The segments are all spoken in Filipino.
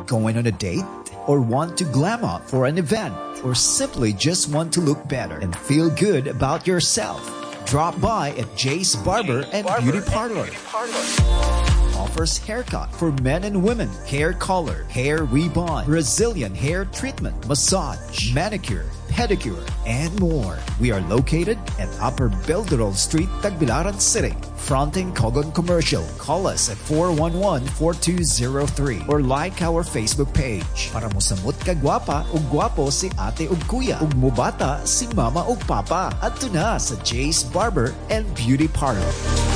Going on a date? Or want to glam up for an event? Or simply just want to look better and feel good about yourself? Drop by at Jay's Barber and Beauty Parlor. Offers haircut for men and women, hair color, hair rebond, Brazilian hair treatment, massage, manicure, pedicure, and more. We are located at Upper Belderol Street, Tagbilaran City, fronting Cogon Commercial. Call us at 411-4203 or like our Facebook page. Para mo samot ka gwapa o gwapo si ate o kuya, ug mubata si mama o papa. Adto na sa Jay's Barber and Beauty Parlor.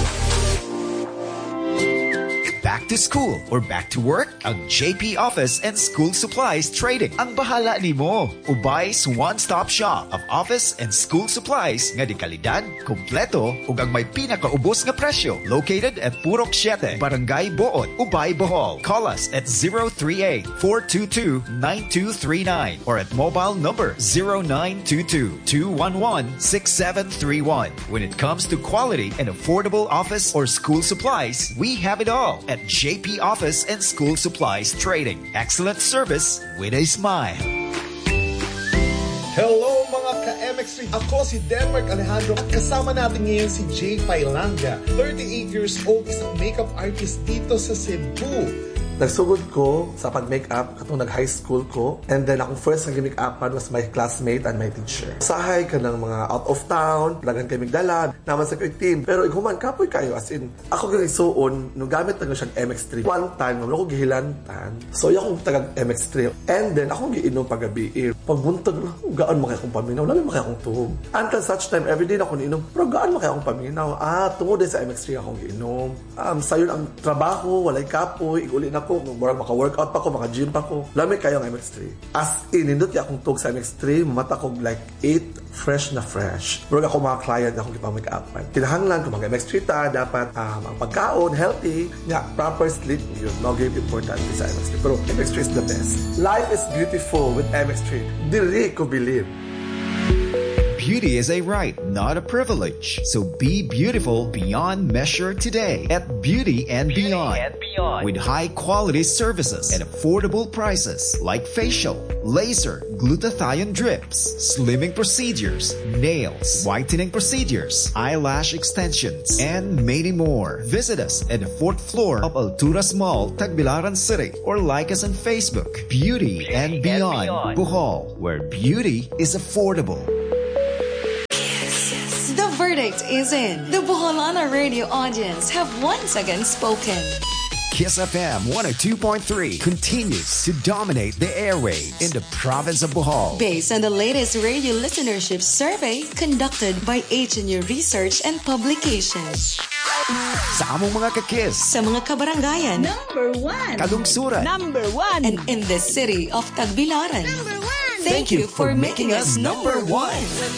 Back to school or back to work? Ang JP Office and School Supplies Trading ang bahala nimo. Ubay's one-stop shop of office and school supplies nga di kalidad, kompleto ug ang may pinakaubos nga presyo. Located at Purok 7, Barangay Boot, Ubay, Bohol. Call us at 038-422-9239 or at mobile number 0922-211-6731. When it comes to quality and affordable office or school supplies, we have it all at JP Office and School Supplies Trading. Excellent service with a smile. Hello mga ka-MX3! Ako si Denmark Alejandro at kasama natin ngayon si Jay Pailanga. 38 years old, isang makeup artist dito sa Cebu. Nagsugod ko sa pag-makeup katong nag-high school ko, and then akong first nag-makeupan was my classmate and my teacher. Sahay ka ng mga out of town, lagan kay Migdala, naman sa team. Pero iguman, kapoy kayo, as in, ako kang isuon, nung gamit na siyang MX3. One time, naman ako gihilantan, so yung akong taga-MX3. And then, akong giinom pag-gabi. Pagbuntag lang, gaan mo kaya akong paminaw, lamin mo kaya akong tuhog. Until such time, everyday na ako niinom, pero gaan mo kaya akong paminaw. Tungod din sa MX3 akong giinom. Sayon ang trabaho, walay kapoy, iguli na ko, murag maka-workout pa ko, maka-gym pa ko. Lamig kayo ang MX3. As in, nindot akong tug sa MX3, mata ko like 8, fresh na fresh. Murag ako mga client na akong ipang-make-upan. Kinahanglan kung mga MX3 ta, dapat ang pagkaon, healthy, proper sleep, yun, no game important sa MX3. Pero MX3 is the best. Life is beautiful with MX3. Dili ko believe. Beauty is a right, not a privilege. So be beautiful beyond measure today at Beauty and Beyond. With high-quality services at affordable prices like facial, laser, glutathione drips, slimming procedures, nails, whitening procedures, eyelash extensions, and many more. Visit us at the 4th floor of Alturas Mall, Tagbilaran City, or like us on Facebook, Beauty and Beyond, Bohol, where beauty is affordable. The verdict is in. The Boholana radio audience have once again spoken. Kiss FM 102.3 continues to dominate the airwaves in the province of Bohol. Based on the latest radio listenership survey conducted by HNU Research and Publications. Sa among mga kakis. Sa mga kabarangayan. Number 1. Kalungsuran. Number 1. And in the city of Tagbilaran. Number 1. Thank you for making us number 1.